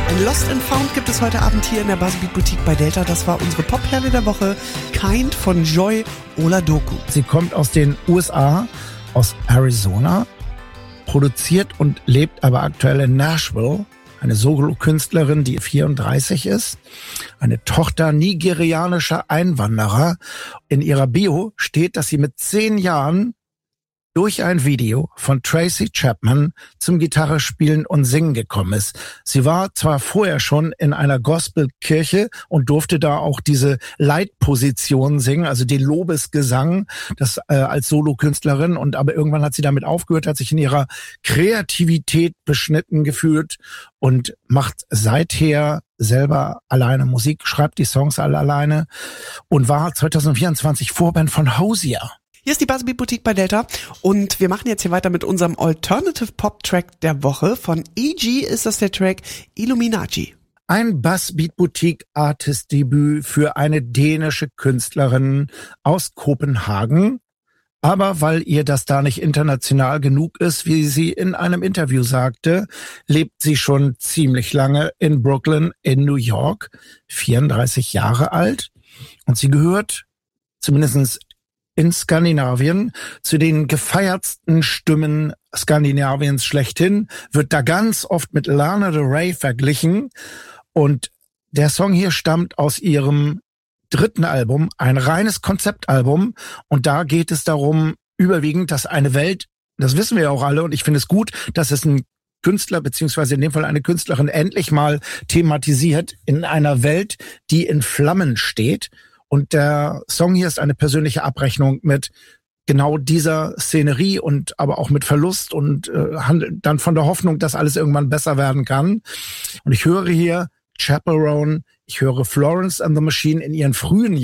Ein Lost and Found gibt es heute Abend hier in der Buzzbeat Boutique bei Delta. Das war unsere Popperle der Woche, Kind von Joy Oladoku. Sie kommt aus den USA, aus Arizona, produziert und lebt aber aktuell in Nashville. Eine Solo-Künstlerin, die 34 ist, eine Tochter nigerianischer Einwanderer. In ihrer Bio steht, dass sie mit 10 Jahren durch ein Video von Tracy Chapman zum Gitarre spielen und singen gekommen ist. Sie war zwar vorher schon in einer Gospelkirche und durfte da auch diese Leitposition singen, also den Lobesgesang, das als Solokünstlerin, und aber irgendwann hat sie damit aufgehört, hat sich in ihrer Kreativität beschnitten gefühlt und macht seither selber alleine Musik, schreibt die Songs alle alleine und war 2024 Vorband von Hozier. Hier ist die Buzzbeat Boutique bei Delta und wir machen jetzt hier weiter mit unserem Alternative Pop Track der Woche. Von E.G. ist das der Track Illuminati. Ein Buzzbeat Boutique Artist Debüt für eine dänische Künstlerin aus Kopenhagen. Aber weil ihr das da nicht international genug ist, wie sie in einem Interview sagte, lebt sie schon ziemlich lange in Brooklyn in New York, 34 Jahre alt. Und sie gehört zumindest in Skandinavien zu den gefeiertsten Stimmen Skandinaviens schlechthin, wird da ganz oft mit Lana Del Rey verglichen. Und der Song hier stammt aus ihrem 3. Album, ein reines Konzeptalbum. Und da geht es darum, überwiegend, dass eine Welt, das wissen wir ja auch alle, und ich finde es gut, dass es ein Künstler, beziehungsweise in dem Fall eine Künstlerin, endlich mal thematisiert in einer Welt, die in Flammen steht. Und der Song hier ist eine persönliche Abrechnung mit genau dieser Szenerie und aber auch mit Verlust und handelt dann von der Hoffnung, dass alles irgendwann besser werden kann. Und ich höre hier Chaperone, ich höre Florence and the Machine in ihren frühen